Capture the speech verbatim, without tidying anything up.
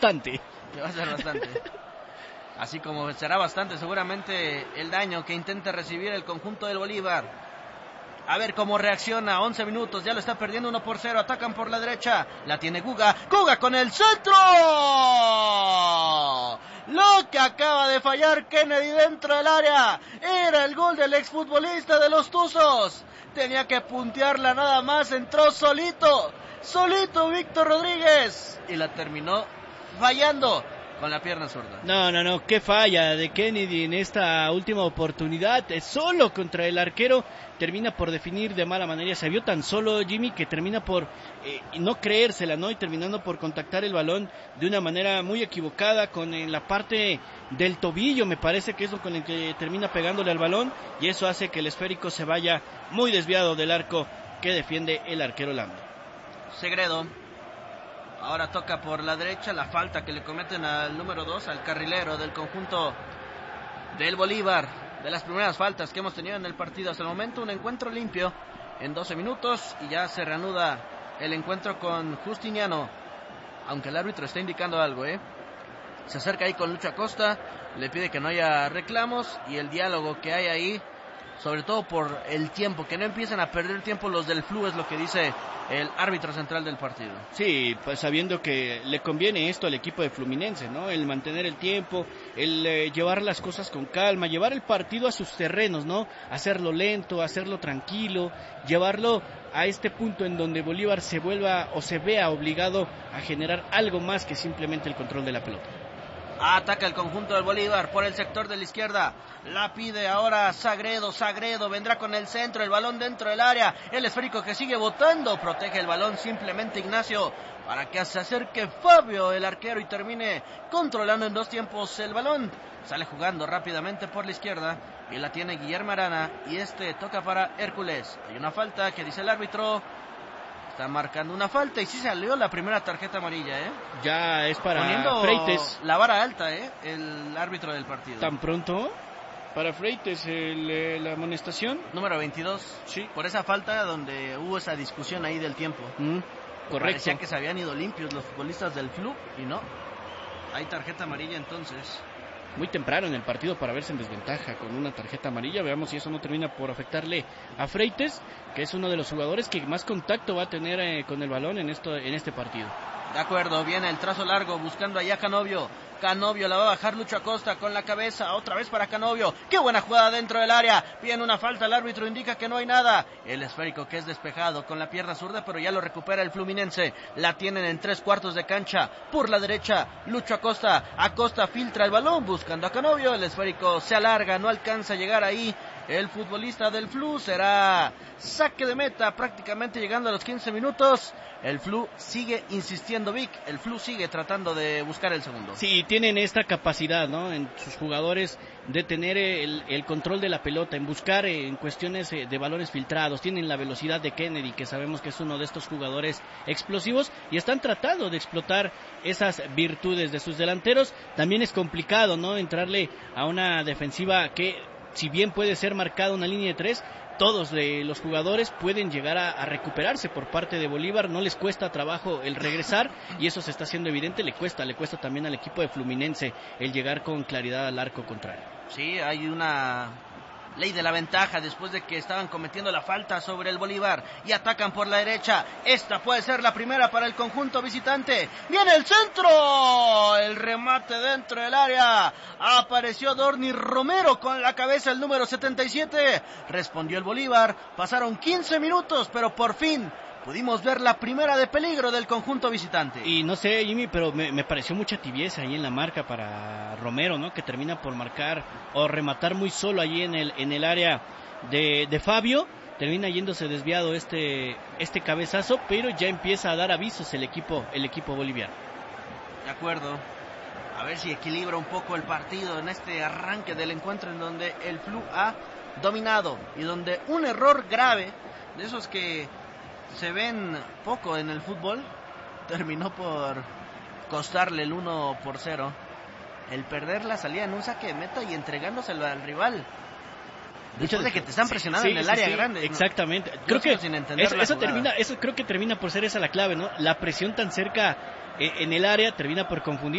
bastante. Que va a ser bastante. Así como será bastante seguramente el daño que intente recibir el conjunto del Bolívar. A ver cómo reacciona. once minutos, ya lo está perdiendo uno por cero. Atacan por la derecha. La tiene Guga. Guga con el centro. Lo que acaba de fallar Kennedy dentro del área. Era el gol del exfutbolista de los Tuzos. Tenía que puntearla nada más. Entró solito. Solito Víctor Rodríguez. Y la terminó fallando con la pierna zurda. No, no, no, qué falla de Kennedy en esta última oportunidad, solo contra el arquero, termina por definir de mala manera, se vio tan solo Jimmy que termina por eh, no creérsela, ¿no? Y terminando por contactar el balón de una manera muy equivocada, con en la parte del tobillo, me parece que es lo con el que termina pegándole al balón, y eso hace que el esférico se vaya muy desviado del arco que defiende el arquero Lando. Segredo. Ahora toca por la derecha, la falta que le cometen al número dos, al carrilero del conjunto del Bolívar. De las primeras faltas que hemos tenido en el partido hasta el momento, un encuentro limpio en doce minutos y ya se reanuda el encuentro con Justiniano. Aunque el árbitro está indicando algo, ¿eh? Se acerca ahí con Lucho Acosta, le pide que no haya reclamos y el diálogo que hay ahí, sobre todo por el tiempo, que no empiecen a perder tiempo los del Flu, es lo que dice el árbitro central del partido. Sí, pues sabiendo que le conviene esto al equipo de Fluminense, ¿no? El mantener el tiempo, el eh, llevar las cosas con calma, llevar el partido a sus terrenos, ¿no? Hacerlo lento, hacerlo tranquilo, llevarlo a este punto en donde Bolívar se vuelva o se vea obligado a generar algo más que simplemente el control de la pelota. Ataca el conjunto del Bolívar por el sector de la izquierda. La pide ahora Sagredo. Sagredo vendrá con el centro. El balón dentro del área. El esférico que sigue botando. Protege el balón simplemente Ignacio para que se acerque Fabio, el arquero, y termine controlando en dos tiempos el balón. Sale jugando rápidamente por la izquierda y la tiene Guillermo Arana. Y este toca para Hércules. Hay una falta que dice el árbitro. Está marcando una falta y sí salió la primera tarjeta amarilla, ¿eh? Ya es para Poniendo Freites. La vara alta, ¿eh? El árbitro del partido. ¿Tan pronto? Para Freites el, la amonestación. Número veintidós. Sí. Por esa falta donde hubo esa discusión ahí del tiempo. Mm, correcto. Parecía que se habían ido limpios los futbolistas del Flu y no. Hay tarjeta amarilla entonces. Muy temprano en el partido para verse en desventaja con una tarjeta amarilla. Veamos si eso no termina por afectarle a Freites, que es uno de los jugadores que más contacto va a tener eh, con el balón en esto en este partido. De acuerdo, viene el trazo largo buscando allá a Canovio. Canovio la va a bajar Lucho Acosta con la cabeza, otra vez para Canovio. ¡Qué buena jugada dentro del área! Viene una falta, el árbitro indica que no hay nada. El esférico que es despejado con la pierna zurda, pero ya lo recupera el Fluminense. La tienen en tres cuartos de cancha. Por la derecha, Lucho Acosta. Acosta filtra el balón buscando a Canovio. El esférico se alarga, no alcanza a llegar ahí. El futbolista del Flu será saque de meta prácticamente llegando a los quince minutos. El Flu sigue insistiendo, Vic. El Flu sigue tratando de buscar el segundo. Sí, tienen esta capacidad, ¿no? En sus jugadores de tener el, el control de la pelota, en buscar eh, en cuestiones eh, de balones filtrados. Tienen la velocidad de Kennedy, que sabemos que es uno de estos jugadores explosivos, y están tratando de explotar esas virtudes de sus delanteros. También es complicado, ¿no? Entrarle a una defensiva que, si bien puede ser marcada una línea de tres, todos de los jugadores pueden llegar a, a recuperarse por parte de Bolívar. No les cuesta trabajo el regresar y eso se está haciendo evidente. Le cuesta, le cuesta también al equipo de Fluminense el llegar con claridad al arco contrario. Sí, hay una ley de la ventaja después de que estaban cometiendo la falta sobre el Bolívar y atacan por la derecha. Esta puede ser la primera para el conjunto visitante. ¡Viene el centro! El remate dentro del área. Apareció Dorni Romero con la cabeza, el número setenta y siete. Respondió el Bolívar. Pasaron quince minutos, pero por fin pudimos ver la primera de peligro del conjunto visitante. Y no sé, Jimmy, pero me, me pareció mucha tibieza ahí en la marca para Romero, ¿no? Que termina por marcar o rematar muy solo allí en el en el área de, de Fabio. Termina yéndose desviado este este cabezazo, pero ya empieza a dar avisos el equipo el equipo boliviano. De acuerdo. A ver si equilibra un poco el partido en este arranque del encuentro en donde el Flu ha dominado y donde un error grave, de esos que se ven poco en el fútbol, terminó por costarle el uno por cero. El perder la salida en un saque de meta y entregándoselo al rival. Después de que te están presionando sí, sí, en el sí, área sí, grande. Exactamente. ¿no? Creo que sin eso, eso termina, eso creo que termina por ser esa la clave, ¿no? La presión tan cerca eh, en el área termina por confundir.